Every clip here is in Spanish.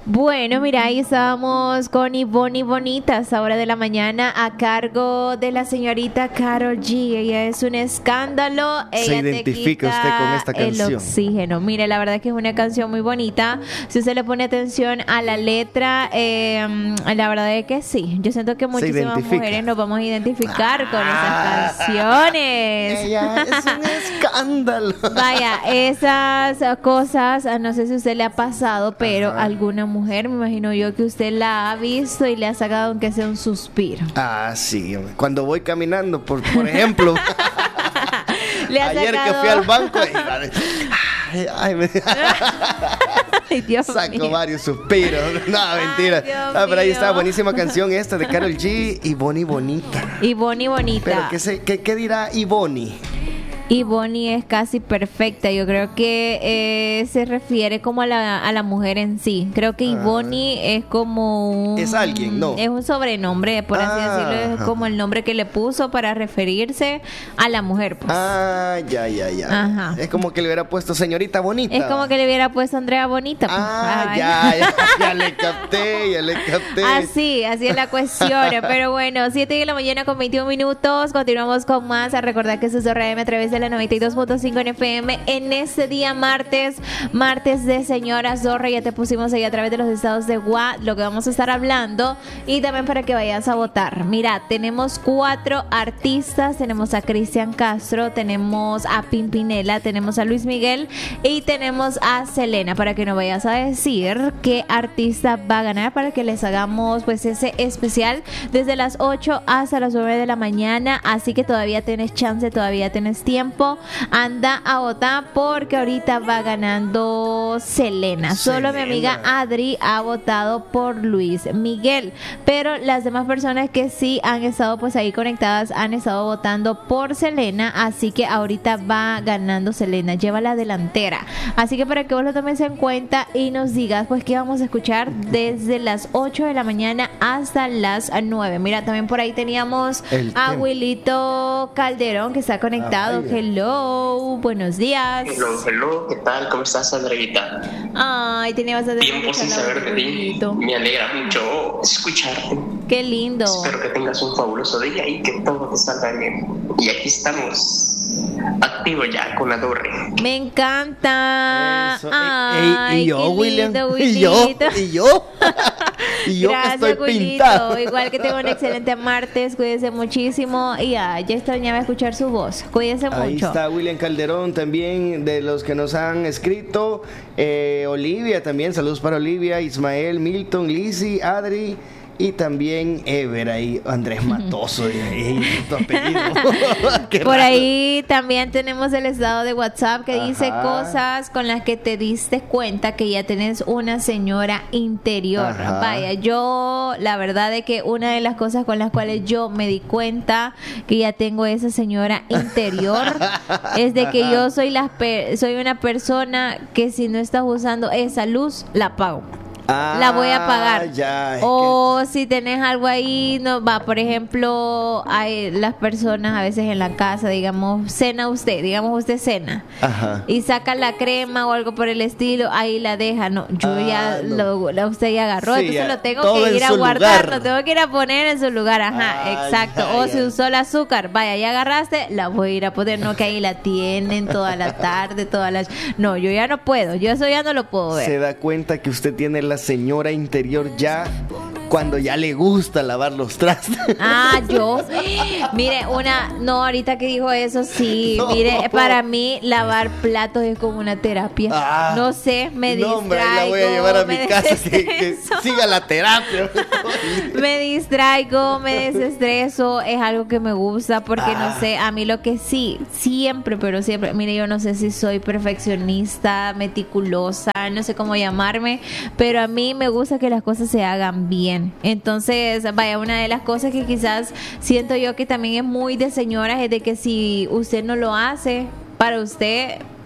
Bueno, mira, ahí estábamos con Ivonne y Bonita a esa hora de la mañana a cargo de la señorita Karol G. Ella es un escándalo. Ella se identifica usted con esta canción. El oxígeno. Mire, la verdad que es una canción muy bonita. Si usted le pone atención a la letra, la verdad es que sí. Yo siento que muchísimas mujeres nos vamos a identificar con esas canciones. Ella es un escándalo. Vaya, esas cosas, no sé si a usted le ha pasado, pero alguna mujer, me imagino yo que usted la ha visto y le ha sacado aunque sea un suspiro. Ah, sí. Cuando voy caminando, por ejemplo, ayer sacado... que fui al banco, Ay, Dios saco mío. varios suspiros. No, mentira. Pero ahí está, buenísima canción esta de Karol G, Ivonne y Bonita. Ivonne y Bonita. Pero ¿qué dirá Ivonne? Ivonne es casi perfecta. Yo creo que se refiere como a la mujer en sí. Creo que Ivonne es como es alguien, ¿no? Es un sobrenombre, por así decirlo. Es como el nombre que le puso para referirse a la mujer, pues. Ya. Ajá. Es como que le hubiera puesto señorita bonita. Es como que le hubiera puesto Andrea Bonita, pues. Ya le capté. Así es la cuestión. Pero bueno, 7 de la mañana con 21 minutos. Continuamos con más. A recordar que eso es RM a través de la 92.5 en FM en este día martes de Señora Zorra. Ya te pusimos ahí a través de los estados de WhatsApp lo que vamos a estar hablando y también para que vayas a votar. Mira, tenemos 4 artistas, tenemos a Cristian Castro, tenemos a Pimpinela, tenemos a Luis Miguel y tenemos a Selena, para que no vayas a decir qué artista va a ganar, para que les hagamos pues ese especial desde las 8 hasta las 9 de la mañana, así que todavía tienes chance, todavía tienes tiempo. Anda a votar porque ahorita va ganando Selena. Solo mi amiga Adri ha votado por Luis Miguel, pero las demás personas que sí han estado pues ahí conectadas han estado votando por Selena, así que ahorita va ganando Selena, lleva la delantera. Así que para que vos lo tomes en cuenta y nos digas pues qué vamos a escuchar desde las 8 de la mañana hasta las 9. Mira, también por ahí teníamos a Wilito Calderón que está conectado. Hello, buenos días. Hello, ¿qué tal? ¿Cómo estás, Andreita? Ay, tenía bastante tiempo sin saber de ti. Me alegra mucho escucharte. Qué lindo. Espero que tengas un fabuloso día y que todo te salga bien. Y aquí estamos, activos ya con la torre. Me encanta. Eso. Ay, y yo, William. Lindo, y yo. Y yo gracias, que estoy Wilito. pintado. Igual que tengo un excelente martes. Cuídense muchísimo. Y ya extrañaba escuchar su voz. Cuídense mucho. Ahí está William Calderón también, de los que nos han escrito. Olivia también, saludos para Olivia, Ismael, Milton, Lizzy, Adri. Y también Ever ahí, Andrés Matoso, y tu apellido. Por raro. ahí también tenemos el estado de WhatsApp que dice cosas con las que te diste cuenta que ya tenés una señora interior. Ajá. Vaya, yo la verdad es que una de las cosas con las cuales yo me di cuenta que ya tengo esa señora interior es de que yo soy una persona que si no estás usando esa luz, la apago. La voy a pagar. O si tenés algo ahí, no va, por ejemplo, hay las personas a veces en la casa, digamos, digamos usted cena. Ajá. Y saca la crema o algo por el estilo, ahí la deja. No, yo usted ya agarró, sí, entonces lo tengo todo que ir a en su guardar, lugar. lo tengo que ir a poner en su lugar. Ajá, exacto. O si usó el azúcar, vaya, ya agarraste, la voy a ir a poner, no que ahí la tienen toda la tarde, no, yo ya no puedo, yo eso ya no lo puedo ver. Se da cuenta que usted tiene la señora interior ya cuando ya le gusta lavar los trastes. Mire, ahorita que dijo eso, sí, mire, para mí lavar platos es como una terapia. No sé, me distraigo. Hombre, la voy a llevar a mi casa que siga la terapia. Me distraigo, me desestreso, es algo que me gusta porque no sé, a mí lo que sí, siempre, mire, yo no sé si soy perfeccionista, meticulosa, no sé cómo llamarme, pero a mí me gusta que las cosas se hagan bien. Entonces, vaya, una de las cosas que quizás siento yo que también es muy de señoras es de que si usted no lo hace, para usted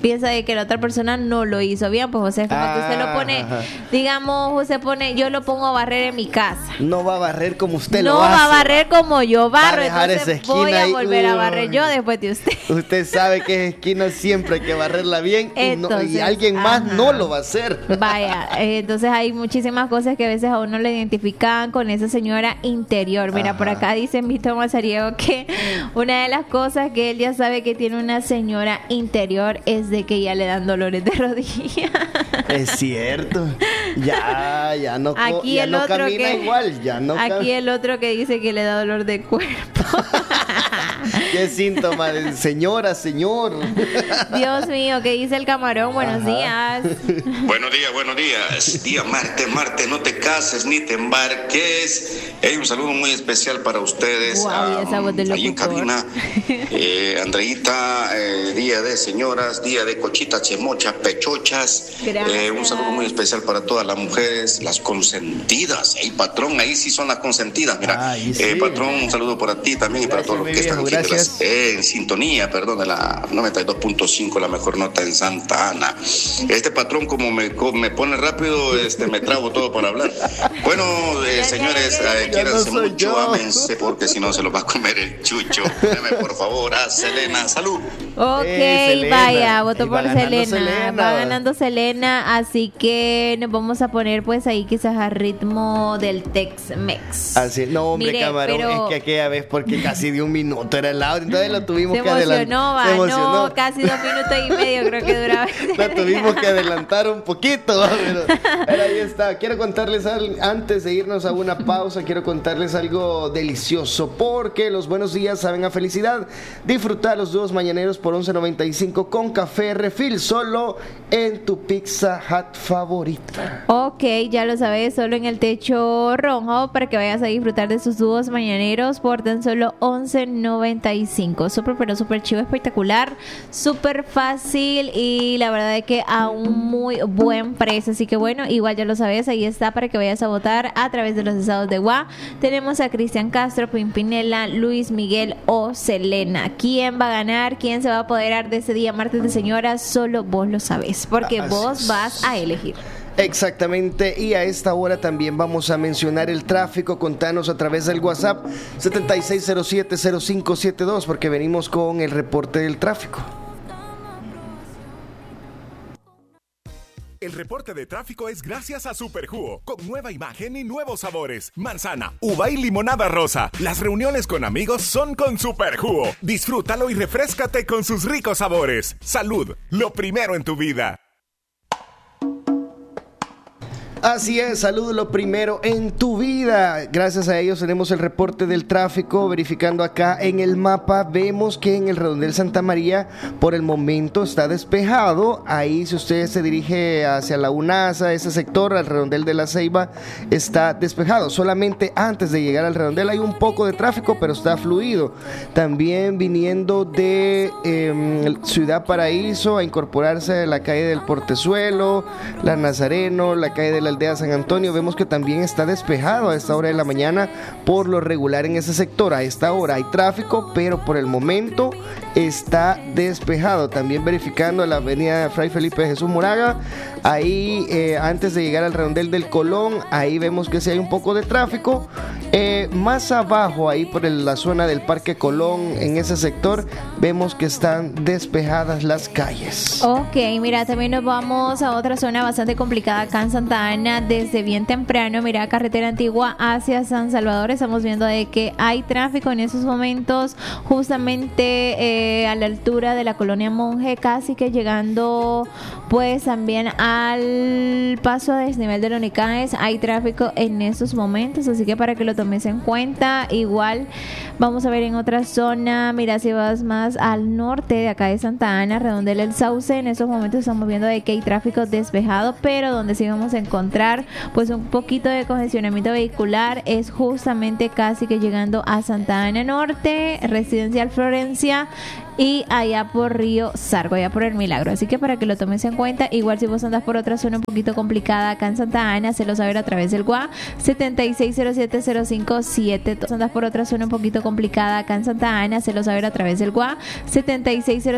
piensa de que la otra persona no lo hizo bien, pues o sea, es como que usted lo pone, digamos, usted pone, yo lo pongo a barrer en mi casa. No va a barrer como usted lo No hace. va a barrer como yo barro, Va a dejar entonces esa esquina voy a ahí. volver a barrer yo después de usted. Usted sabe que esa esquina siempre hay que barrerla bien Entonces, y alguien más ajá. no lo va a hacer. Vaya, entonces hay muchísimas cosas que a veces a uno le identifican con esa señora interior. Mira, por acá dice Víctor Mazariego que una de las cosas que él ya sabe que tiene una señora interior es de que ya le dan dolores de rodilla. Es cierto. Ya no, Aquí ya el no otro camina que igual. Ya no aquí el otro que dice que le da dolor de cuerpo. ¿Qué síntoma de señora, señor? Dios mío, ¿qué dice el camarón? Buenos días. Buenos días. Día martes, no te cases ni te embarques. Un saludo muy especial para ustedes. Guau, y esa voz del ahí en locutor. cabina. Andreita, día de señoras, día de cochitas, chemochas, pechochas. Gracias. Un saludo muy especial para todas las mujeres, las consentidas. Patrón, ahí sí son las consentidas. Mira, Ahí sí. patrón, un saludo para ti también y para Gracias, todos los mi que están viejo, aquí gracias. en sintonía, de la 92.5, la mejor nota en Santa Ana. Este patrón, como me pone rápido, me trabo todo para hablar. Bueno, señores, Ya quiéranse no soy mucho, yo. ámense, porque si no se los va a comer el chucho. Deme, por favor, a Selena, salud. Ok, Selena. vaya, votó Ahí por va ganando Selena. Selena. Va ganando Selena, así que nos vamos a poner pues ahí quizás a ritmo del Tex-Mex. Así, no, hombre, Mire, camarón, pero- es que aquella vez, porque casi de un minuto era el audio, entonces lo tuvimos Se que adelantar. emocionó, va, Se emocionó. no, casi 2 minutos y medio creo que duraba. La tuvimos que adelantar un poquito, ¿va? Pero ahí está. Quiero contarles antes de irnos a una pausa, quiero contarles algo delicioso, porque los buenos días saben a felicidad. Disfrutar los dúos mañaneros por 11.95 con café refill, solo en tu Pizza Hut favorita. Ok, ya lo sabes, solo en el techo rojo para que vayas a disfrutar de sus dúos mañaneros por tan solo 11.95. Súper, pero súper chivo, espectacular, súper fácil y la verdad es que a un muy buen precio. Así que bueno, igual ya lo sabes, ahí está para que vayas a votar a través de los estados de WA. Tenemos a Cristian Castro, Pimpinela, Luis Miguel o Selena. ¿Quién va a ganar? ¿Quién se va a apoderar de ese día martes de señoras? Solo vos lo sabés, porque Así vos es. vas a elegir. Exactamente, y a esta hora también vamos a mencionar el tráfico. Contanos a través del WhatsApp 76070572 porque venimos con el reporte del tráfico. El reporte de tráfico es gracias a Superjugo, con nueva imagen y nuevos sabores. Manzana, uva y limonada rosa. Las reuniones con amigos son con Superjugo. Disfrútalo y refréscate con sus ricos sabores. Salud, lo primero en tu vida. Así es, salud lo primero en tu vida. Gracias a ellos tenemos el reporte del tráfico. Verificando acá en el mapa, vemos que en el redondel Santa María por el momento está despejado. Ahí si usted se dirige hacia la UNASA, ese sector, al redondel de la Ceiba, está despejado. Solamente antes de llegar al redondel hay un poco de tráfico, pero está fluido. También viniendo de Ciudad Paraíso a incorporarse a la calle del Portezuelo, la Nazareno, la calle de la Aldea San Antonio, vemos que también está despejado a esta hora de la mañana por lo regular en ese sector. A esta hora hay tráfico, pero por el momento está despejado. También verificando la avenida Fray Felipe Jesús Moraga, ahí antes de llegar al redondel del Colón, ahí vemos que sí hay un poco de tráfico. Más abajo, ahí por la zona del Parque Colón, en ese sector, vemos que están despejadas las calles. Ok, mira, también nos vamos a otra zona bastante complicada acá en Santa Ana desde bien temprano. Mira, carretera antigua hacia San Salvador, estamos viendo de que hay tráfico en esos momentos justamente a la altura de la colonia Monje, casi que llegando pues también al paso a desnivel de Lonicaes. Hay tráfico en esos momentos, así que para que lo tomes en cuenta. Igual vamos a ver en otra zona, mira, si vas más al norte de acá de Santa Ana, redondel El Sauce, en esos momentos estamos viendo de que hay tráfico despejado, pero donde sí vamos a encontrar pues un poquito de congestionamiento vehicular es justamente casi que llegando a Santa Ana Norte, Residencial Florencia y allá por Río Sargo, allá por El Milagro. Así que para que lo tomes en cuenta, igual si vos andas por otra zona un poquito complicada acá en Santa Ana, hacelo saber a través del WA 76070572. Si andas por otra zona un poquito complicada acá en Santa Ana, hacelo saber a través del WA 7607